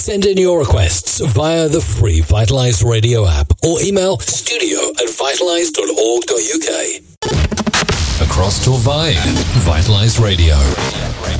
Send in your requests via the free Vitalise Radio app or email studio@vitalise.org.uk. Across Torvine, Vitalise Radio.